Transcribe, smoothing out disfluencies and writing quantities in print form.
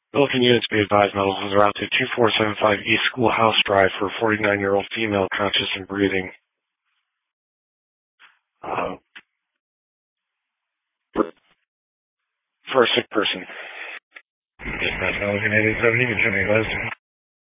Pelican units be advised medals is route to 2475 East Schoolhouse Drive for a 49-year-old female conscious and breathing. For a sick person. Dispatch, Pelican 870, contributing Leslie.